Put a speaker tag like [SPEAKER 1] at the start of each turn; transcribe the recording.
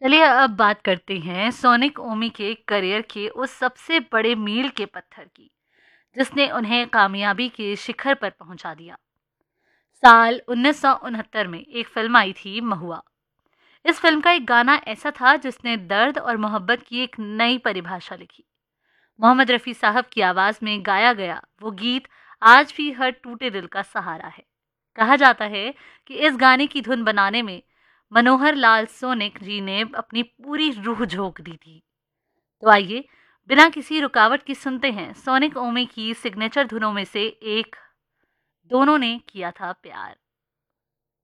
[SPEAKER 1] चलिए अब बात करते हैं सोनिक ओमी के करियर के उस सबसे बड़े मील के पत्थर की, जिसने उन्हें कामयाबी के शिखर पर पहुंचा दिया। साल 1969 में एक फिल्म आई थी, महुआ। इस फिल्म का एक गाना ऐसा था जिसने दर्द और मोहब्बत की एक नई परिभाषा लिखी। मोहम्मद रफ़ी साहब की आवाज में गाया गया वो गीत आज भी हर टूटे दिल का सहारा है। कहा जाता है कि इस गाने की धुन बनाने में मनोहर लाल सोनिक जी ने अपनी पूरी रूह झोंक दी थी। तो आइए बिना किसी रुकावट की सुनते हैं सोनिक ओमे की सिग्नेचर धुनों में से एक, दोनों ने किया था प्यार।